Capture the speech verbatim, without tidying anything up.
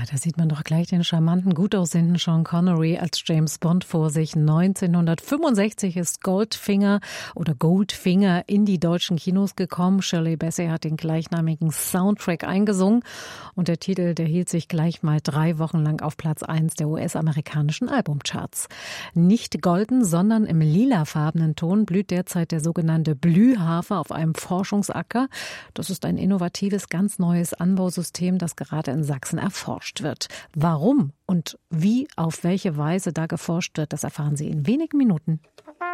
da sieht man doch gleich den charmanten, gut aussehenden Sean Connery als James Bond vor sich. neunzehnhundertfünfundsechzig ist Goldfinger oder Goldfinger in die deutschen Kinos gekommen. Shirley Bassey hat den gleichnamigen Soundtrack eingesungen und der Titel, der hielt sich gleich mal drei Wochen lang auf Platz eins der U S-amerikanischen Albumcharts. Nicht golden, sondern im lilafarbenen Ton blüht derzeit der sogenannte Blühhafer auf einem Forschungsacker. Das ist ein innovatives, ganz neues Anbausystem, das gerade in Sachsen erforscht wird. Warum und wie, auf welche Weise da geforscht wird, das erfahren Sie in wenigen Minuten.